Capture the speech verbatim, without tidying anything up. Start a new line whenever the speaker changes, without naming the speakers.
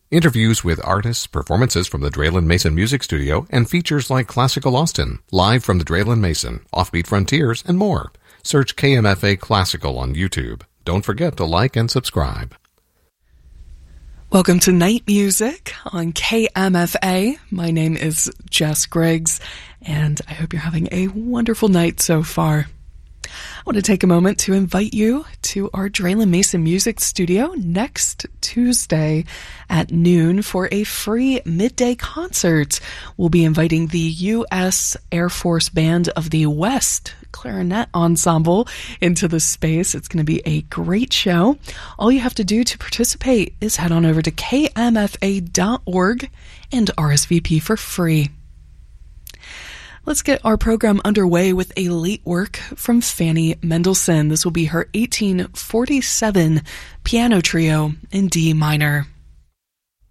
Interviews with artists, performances from the Draylen Mason Music Studio, and features like Classical Austin, Live from the Draylen Mason, Offbeat Frontiers, and more. Search K M F A Classical on YouTube. Don't forget to like and subscribe.
Welcome to Night Music on K M F A. My name is Jess Griggs, and I hope you're having a wonderful night so far. I want to take a moment to invite you to our Draylen Mason Music Studio next Tuesday at noon for a free midday concert. We'll be inviting the U S Air Force Band of the West Clarinet Ensemble into the space. It's going to be a great show. All you have to do to participate is head on over to K M F A dot org and R S V P for free. Let's get our program underway with a late work from Fanny Mendelssohn. This will be her eighteen forty-seven piano trio in D minor.